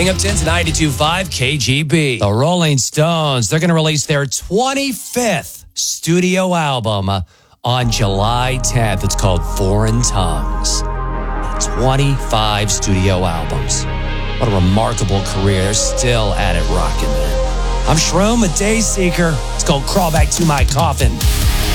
Up 10 to 92.5 KGB. The Rolling Stones, they're going to release their 25th studio album on July 10th. It's called Foreign Tongues. 25 studio albums. What a remarkable career. They're still at it rocking, man. I'm Shroom, a day seeker. It's called Crawl Back to My Coffin.